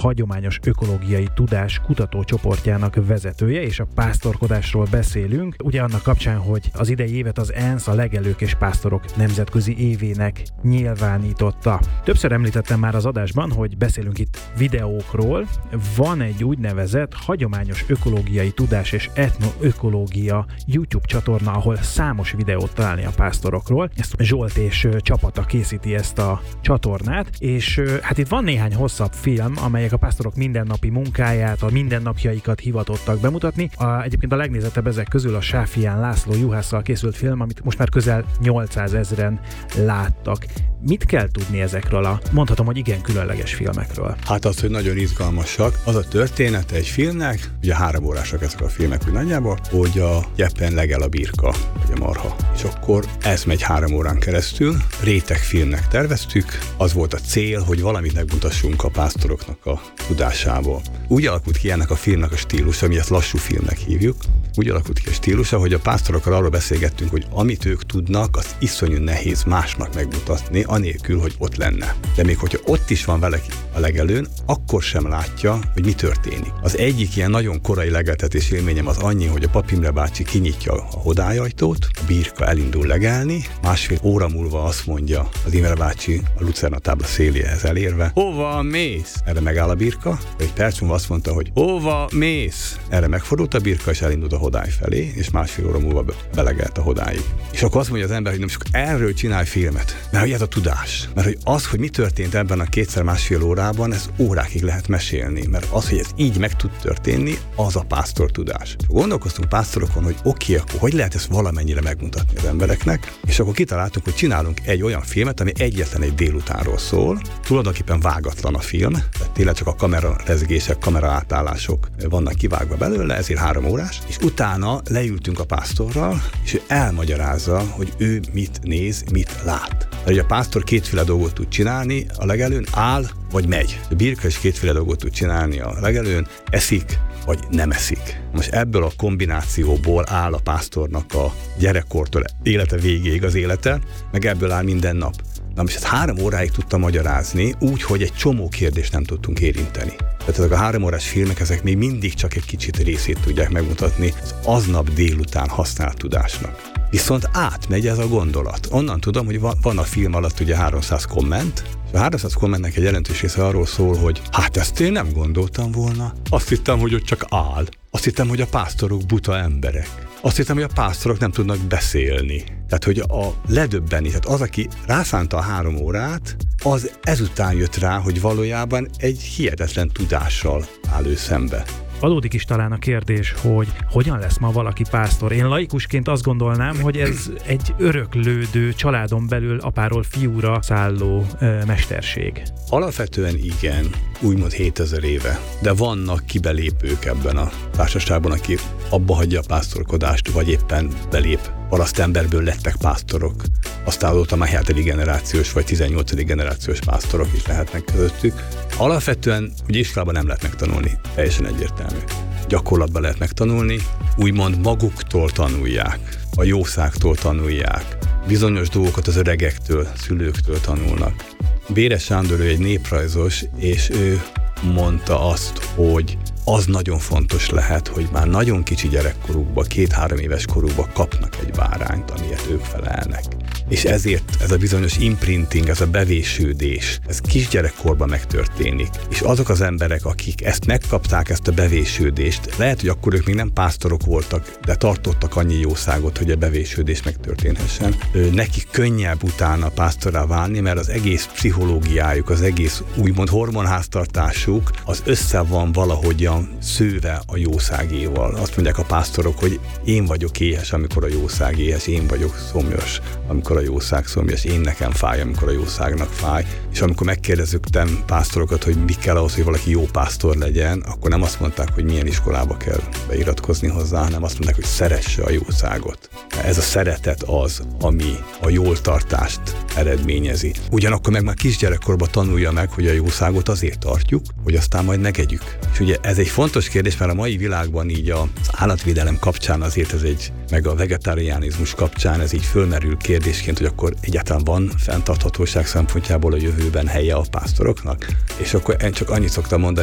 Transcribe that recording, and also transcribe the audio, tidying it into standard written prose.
hagyományos ökológiai tudás kutatócsoportjának vezetője, és a pásztorkodásról beszélünk. Ugye annak kapcsán, hogy az idei évet az ENSZ a legelők és pásztorok nemzetközi évének nyilvánította. Többször említettem már az adásban, hogy beszélünk itt videókról. Van egy úgynevezett hagyományos ökológiai tudás és etnoökológia YouTube csatorna, ahol számos videót találni a pásztorokról. Ezt Zsolt és csapata készíti ezt a csatornát, és hát itt van néhány hosszabb film, amelyek a pásztorok mindennapi munkáját, a mindennapjaikat hivatottak bemutatni. Egyébként a legnézettebb ezek közül a Sáfián László juhásszal készült film, amit most már közel 800 000-en láttak. Mit kell tudni ezekről mondhatom, hogy igen különleges filmekről? Hát az, hogy nagyon izgalmasak. Az a története egy filmnek, ugye 3 órásak ezek a filmek úgy nagyjából, hogy a gyeppen legel a birka, vagy a marha. És akkor ez megy 3 órán keresztül. Rétegfilmnek terveztük. Az volt a cél, hogy valamit megmutassunk a pásztoroknak a tudásából. Úgy alakult ki ennek a filmnek a stílusa, mi ezt lassú filmnek hívjuk. Úgy alakult ki a stílusa, hogy a pásztorokkal arról beszélgettünk, hogy amit ők tudnak, az iszonyú nehéz másnak megmutatni, anélkül, hogy ott lenne. De még hogyha ott is van vele a legelőn, akkor sem látja, hogy mi történik. Az egyik ilyen nagyon korai legeltetés élményem az annyi, hogy a Pap Imre bácsi kinyitja a hodályajtót, a birka elindul legelni, 1,5 óra múlva azt mondja az Imre bácsi a lucerna tábla széléhez elérve: hova mész? Erre megáll a birka, egy perc múlva azt mondta, hogy hova mész? Erre megfordult a birka, és elindult a hodály felé, és 1,5 óra múlva belegelt a hodáig. És akkor azt mondja az ember, hogy nem csak erről csinálj filmet, mert hogy ez a tudás. Mert hogy az, hogy mi történt ebben a 2x1,5 órában, ez órákig lehet mesélni, mert az, hogy ez így meg tud történni, az a pásztor tudás. Gondolkoztunk pásztorokon, hogy oké, akkor hogy lehet ezt valamennyire megmutatni az embereknek, és akkor kitaláltuk, hogy csinálunk egy olyan filmet, ami egyetlen egy délutánról szól. Tulajdonképpen vágatlan a film, tehát tényleg csak a kamerarezgések, kameraátállások vannak kivágva belőle, ezért 3 órás, és utána leültünk a pásztorral, és ő elmagyarázza, hogy ő mit néz, mit lát. Mert a pásztor kétféle dolgot tud csinálni, a legelőn áll, vagy megy. A birka is kétféle dolgot tud csinálni a legelőn, eszik, vagy nem eszik. Most ebből a kombinációból áll a pásztornak a gyerekkortól élete végéig az élete, meg ebből áll minden nap. Na most ezt 3 óráig tudta magyarázni, úgy, hogy egy csomó kérdést nem tudtunk érinteni. Tehát ezek a 3 órás filmek, ezek még mindig csak egy kicsit részét tudják megmutatni az aznap délután használt tudásnak. Viszont átmegy ez a gondolat. Onnan tudom, hogy van a film alatt ugye 300 komment, és a 300 kommentnek egy jelentős része arról szól, hogy hát ezt én nem gondoltam volna. Azt hittem, hogy ott csak áll. Azt hittem, hogy a pásztorok buta emberek. Azt hittem, hogy a pásztorok nem tudnak beszélni. Tehát, hogy a ledöbbeni, tehát az, aki rászánta a 3 órát, az ezután jött rá, hogy valójában egy hihetetlen tudással áll ő szembe. Adódik is talán a kérdés, hogy hogyan lesz ma valaki pásztor. Én laikusként azt gondolnám, hogy ez egy öröklődő, családon belül apáról fiúra szálló mesterség. Alapvetően igen, úgymond 7000 éve, de vannak kibelépők ebben a társaságban, aki abba hagyja a pásztorkodást, vagy éppen belép. Parasztemberből lettek pásztorok. Aztán azóta már 7. generációs vagy 18. generációs pásztorok is lehetnek közöttük. Alapvetően ugye iskolában nem lehet megtanulni, teljesen egyértelmű. Gyakorlatban lehet megtanulni, úgymond maguktól tanulják, a jószágtól tanulják, bizonyos dolgokat az öregektől, szülőktől tanulnak. Béres Sándor, ő egy néprajzos, és ő mondta azt, hogy az nagyon fontos lehet, hogy már nagyon kicsi gyerekkorukban, 2-3 éves korukban kapnak egy bárányt, amilyet ők felelnek. És ezért ez a bizonyos imprinting, ez a bevésődés, ez kisgyerekkorban megtörténik. És azok az emberek, akik ezt megkapták, ezt a bevésődést, lehet, hogy akkor ők még nem pásztorok voltak, de tartottak annyi jószágot, hogy a bevésődés megtörténhessen. Nekik könnyebb utána pásztorrá válni, mert az egész pszichológiájuk, az egész úgymond hormonháztartásuk, az össze van valahogyan szőve a jószágéval. Azt mondják a pásztorok, hogy én vagyok éhes, amikor a jószág éhes, én vagyok szomjas, amikor a jószág szomjas, én nekem fáj, amikor a jószágnak fáj. És amikor megkérdezzük pásztorokat, hogy mi kell ahhoz, hogy valaki jó pásztor legyen, akkor nem azt mondták, hogy milyen iskolába kell beiratkozni hozzá, hanem azt mondták, hogy szeresse a jószágot. Ez a szeretet az, ami a jól tartást eredményezi. Ugyanakkor meg már kisgyerekkorban tanulja meg, hogy a jószágot azért tartjuk, hogy aztán majd megegyük. És ugye ez egy fontos kérdés, mert a mai világban így az állatvédelem kapcsán azért ez egy, meg a vegetariánizmus kapcsán ez így fölmerül kérdésként, hogy akkor egyáltalán van fenntarthatóság szempontjából a jövőben helye a pásztoroknak. És akkor én csak annyit szoktam mondani,